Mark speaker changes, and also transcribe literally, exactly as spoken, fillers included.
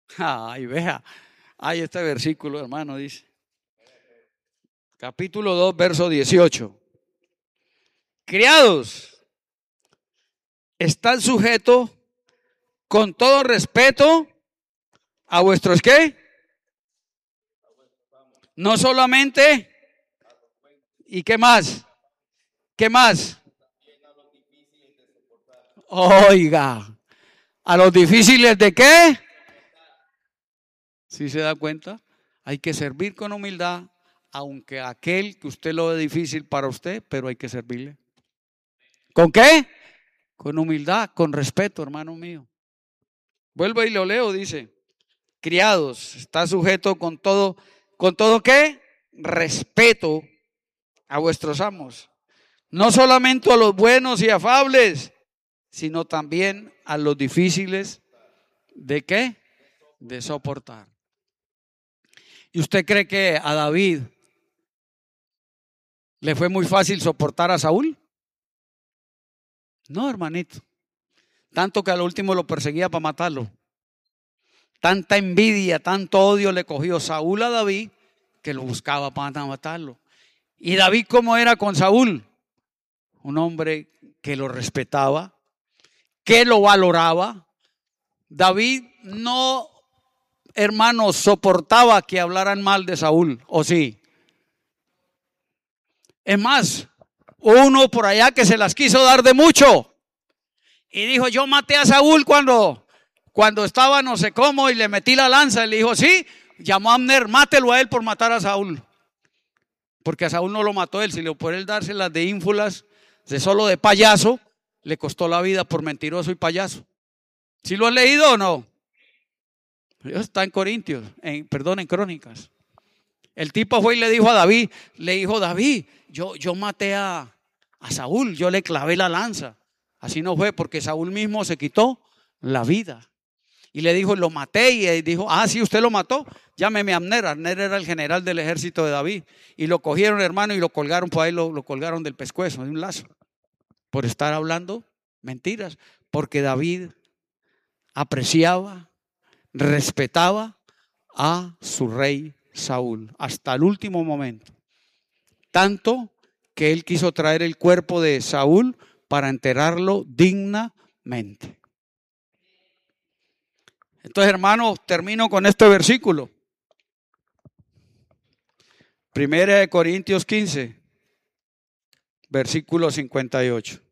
Speaker 1: Ay, vea. Ay, este versículo, hermano, dice. Capítulo dos, verso dieciocho. Criados, están sujetos con todo respeto a vuestros ¿qué? No solamente, ¿y qué más? ¿Qué más? Oiga, a los difíciles de qué? ¿Sí se da cuenta? Hay que servir con humildad, aunque aquel que usted lo ve difícil para usted, pero hay que servirle. ¿Con qué? Con humildad, con respeto, hermano mío. Vuelvo y lo leo, dice. Criados, está sujeto con todo, ¿con todo qué? Respeto a vuestros amos. No solamente a los buenos y afables, sino también a los difíciles de qué? De soportar. ¿Y usted cree que a David le fue muy fácil soportar a Saúl? No, hermanito. Tanto que al último lo perseguía para matarlo. Tanta envidia, tanto odio le cogió Saúl a David que lo buscaba para matarlo. ¿Y David cómo era con Saúl? Un hombre que lo respetaba, que lo valoraba. David no, hermanos, soportaba que hablaran mal de Saúl, ¿o sí? Es más, uno por allá que se las quiso dar de mucho y dijo, yo maté a Saúl cuando... Cuando estaba no sé cómo y le metí la lanza, y le dijo, sí, llamó a Abner, mátelo a él por matar a Saúl. Porque a Saúl no lo mató él, sino por él dárselas de ínfulas, de solo de payaso, le costó la vida por mentiroso y payaso. ¿Sí lo has leído o no? Está en Corintios, en, perdón, en Crónicas. El tipo fue y le dijo a David, le dijo, David, yo, yo maté a, a Saúl, yo le clavé la lanza. Así no fue, porque Saúl mismo se quitó la vida. Y le dijo, lo maté. Y dijo, ah, sí, usted lo mató. Llámeme a Abner. Abner era el general del ejército de David. Y lo cogieron, hermano, y lo colgaron por ahí, lo, lo colgaron del pescuezo, de un lazo. Por estar hablando mentiras. Porque David apreciaba, respetaba a su rey Saúl. Hasta el último momento. Tanto que él quiso traer el cuerpo de Saúl para enterrarlo dignamente. Entonces, hermanos, termino con este versículo. Primera de Corintios quince, versículo cincuenta y ocho.